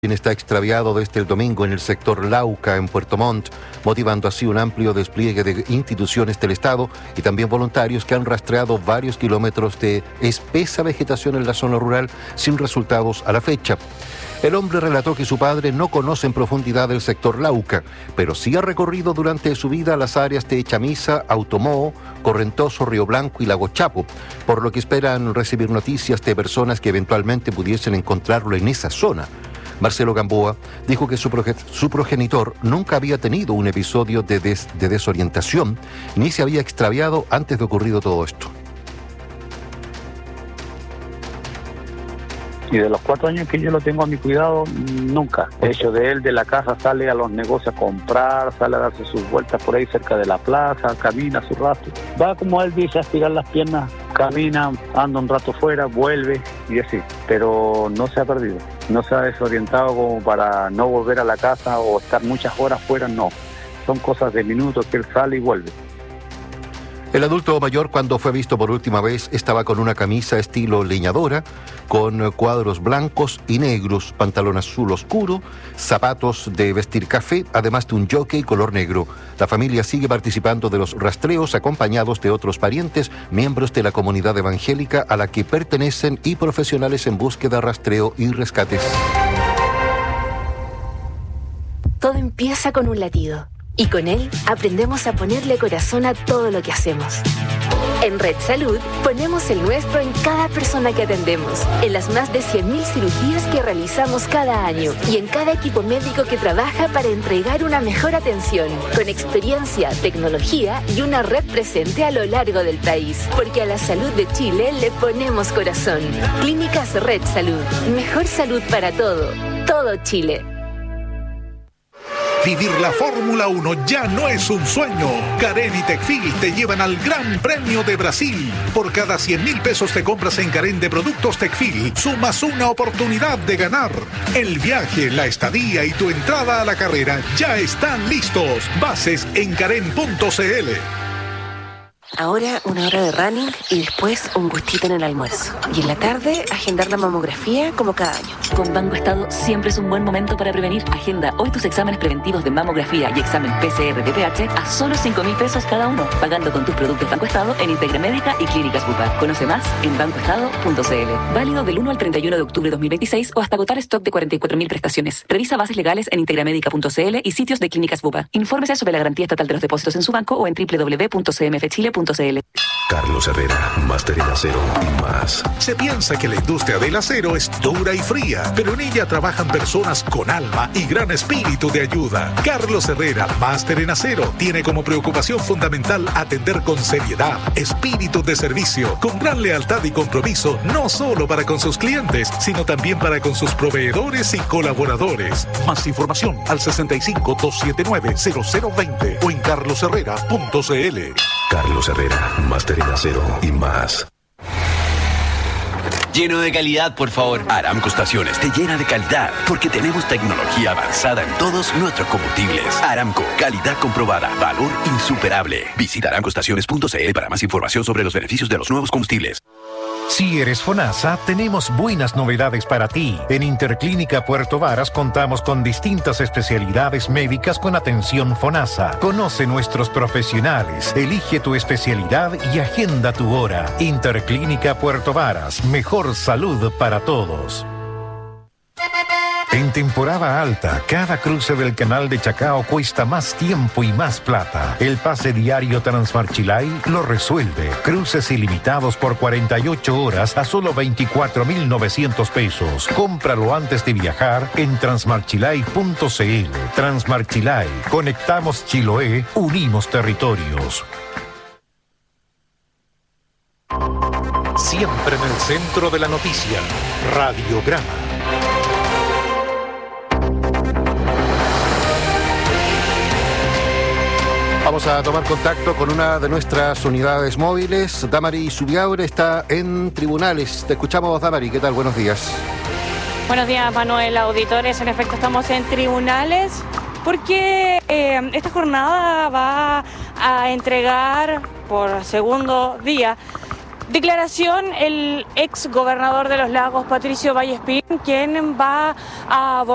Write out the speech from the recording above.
está extraviado desde el domingo en el sector Lauca, en Puerto Montt, motivando así un amplio despliegue de instituciones del Estado y también voluntarios que han rastreado varios kilómetros de espesa vegetación en la zona rural sin resultados a la fecha. El hombre relató que su padre no conoce en profundidad el sector Lauca, pero sí ha recorrido durante su vida las áreas de Chamisa, Automoho, Correntoso, Río Blanco y Lago Chapo, por lo que esperan recibir noticias de personas que eventualmente pudiesen encontrarlo en esa zona. Marcelo Gamboa dijo que su progenitor nunca había tenido un episodio de desorientación ni se había extraviado antes de ocurrido todo esto. Y de los 4 años que yo lo tengo a mi cuidado, nunca. De hecho, de él, de la casa, sale a los negocios a comprar, sale a darse sus vueltas por ahí cerca de la plaza, camina a su rastro. Va, como él dice, a estirar las piernas, camina, anda un rato fuera, vuelve y así. Pero no se ha perdido, no se ha desorientado como para no volver a la casa o estar muchas horas fuera, no. Son cosas de minutos que él sale y vuelve. El adulto mayor, cuando fue visto por última vez, estaba con una camisa estilo leñadora, con cuadros blancos y negros, pantalón azul oscuro, zapatos de vestir café, además de un jockey color negro. La familia sigue participando de los rastreos, acompañados de otros parientes, miembros de la comunidad evangélica a la que pertenecen y profesionales en búsqueda, rastreo y rescates. Todo empieza con un latido. Y con él aprendemos a ponerle corazón a todo lo que hacemos. En Red Salud ponemos el nuestro en cada persona que atendemos, en las más de 100.000 cirugías que realizamos cada año y en cada equipo médico que trabaja para entregar una mejor atención, con experiencia, tecnología y una red presente a lo largo del país. Porque a la salud de Chile le ponemos corazón. Clínicas Red Salud. Mejor salud para todo Chile. Vivir la Fórmula 1 ya no es un sueño. Carén y Tecfil te llevan al Gran Premio de Brasil. Por cada 100.000 pesos te compras en Carén de productos Tecfil, sumas una oportunidad de ganar. El viaje, la estadía y tu entrada a la carrera ya están listos. Bases en carén.cl. Ahora 1 hora de running y después un gustito en el almuerzo. Y en la tarde, agendar la mamografía como cada año. Con Banco Estado siempre es un buen momento para prevenir. Agenda hoy tus exámenes preventivos de mamografía y examen PCR de pH a solo 5.000 pesos cada uno, pagando con tus productos Banco Estado en Integramédica y Clínicas Bupa. Conoce más en bancoestado.cl. Válido del 1 al 31 de octubre de 2026 o hasta agotar stock de 44.000 prestaciones. Revisa bases legales en integramédica.cl y sitios de Clínicas Bupa. Infórmese sobre la garantía estatal de los depósitos en su banco o en www.cmfchile.cl. Carlos Herrera, máster en acero y más. Se piensa que la industria del acero es dura y fría, pero en ella trabajan personas con alma y gran espíritu de ayuda. Carlos Herrera, máster en acero, tiene como preocupación fundamental atender con seriedad, espíritu de servicio, con gran lealtad y compromiso, no solo para con sus clientes, sino también para con sus proveedores y colaboradores. Más información al 65-279-0020 o en carlosherrera.cl. Carlos Herrera, máster en acero y más. Lleno de calidad, por favor. Aramco Estaciones te llena de calidad porque tenemos tecnología avanzada en todos nuestros combustibles. Aramco, calidad comprobada, valor insuperable. Visita aramcoestaciones.cl para más información sobre los beneficios de los nuevos combustibles. Si eres FONASA, tenemos buenas novedades para ti. En Interclínica Puerto Varas contamos con distintas especialidades médicas con atención FONASA. Conoce nuestros profesionales, elige tu especialidad y agenda tu hora. Interclínica Puerto Varas, mejor salud para todos. En temporada alta, cada cruce del canal de Chacao cuesta más tiempo y más plata. El pase diario Transmarchilay lo resuelve. Cruces ilimitados por 48 horas a solo 24.900 pesos. Cómpralo antes de viajar en transmarchilay.cl. Transmarchilay. Conectamos Chiloé, unimos territorios. Siempre en el centro de la noticia. Radiograma. Vamos a tomar contacto con una de nuestras unidades móviles. Damari Zubiaur está en tribunales. Te escuchamos, Damari. ¿Qué tal? Buenos días. Buenos días, Manuel. Auditores, en efecto estamos en tribunales porque esta jornada va a entregar por segundo día declaración el ex gobernador de Los Lagos, Patricio Vallespín, quien va a